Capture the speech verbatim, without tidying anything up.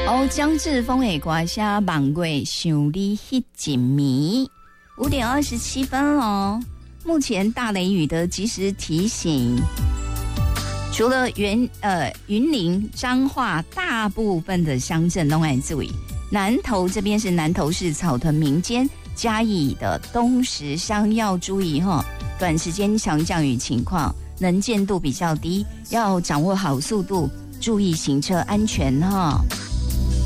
哦，江志峰的歌声望月想你迄一暝，五点二十七分哦。目前大雷雨的及时提醒，除了云呃云林、彰化大部分的乡镇都要注意，南投这边是南投市草屯民间嘉义的东石乡要注意哈，短时间强降雨情况，能见度比较低，要掌握好速度，注意行车安全哈。